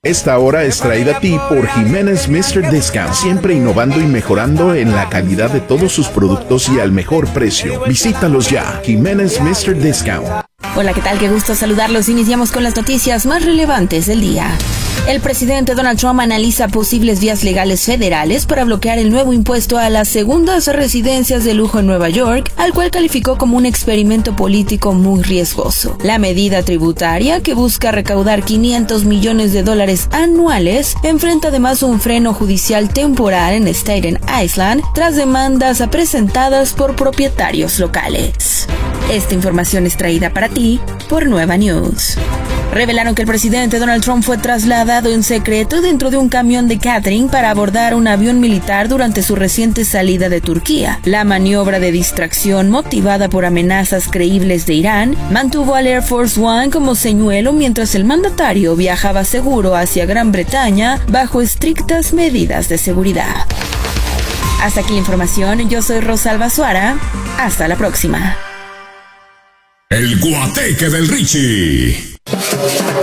Esta hora es traída a ti por Jiménez Mr. Discount, siempre innovando y mejorando en la calidad de todos sus productos y al mejor precio. Visítalos ya, Jiménez Mr. Discount. Hola, ¿qué tal? Qué gusto saludarlos. Iniciamos con las noticias más relevantes del día. El presidente Donald Trump analiza posibles vías legales federales para bloquear el nuevo impuesto a las segundas residencias de lujo en Nueva York, al cual calificó como un experimento político muy riesgoso. La medida tributaria, que busca recaudar $500 millones anuales, enfrenta además un freno judicial temporal en Staten Island tras demandas presentadas por propietarios locales. Esta información es traída para ti por Nueva News. Revelaron que el presidente Donald Trump fue trasladado en secreto dentro de un camión de catering para abordar un avión militar durante su reciente salida de Turquía. La maniobra de distracción, motivada por amenazas creíbles de Irán, mantuvo al Air Force One como señuelo mientras el mandatario viajaba seguro hacia Gran Bretaña bajo estrictas medidas de seguridad. Hasta aquí la información. Yo soy Rosalba Suara. Hasta la próxima. El Guateque del Richie.